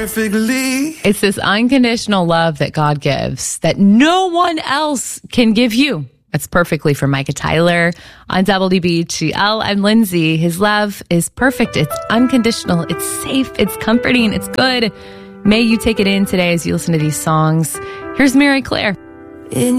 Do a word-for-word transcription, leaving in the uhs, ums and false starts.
perfectly. It's this unconditional love that God gives that no one else can give you. That's perfectly for Micah Tyler on W B G L. I'm Lindsay. His love is perfect. It's unconditional. It's safe. It's comforting. It's good. May you take it in today as you listen to these songs. Here's Mary Claire. In